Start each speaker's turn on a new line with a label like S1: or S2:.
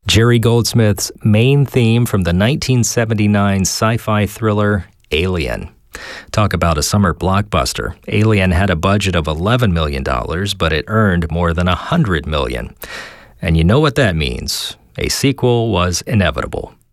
S1: Jerry Goldsmith's main theme from the 1979 sci-fi thriller Alien. Talk about a summer blockbuster. Alien had a budget of $11 million, but it earned more than $100 million. And you know what that means. A sequel was inevitable.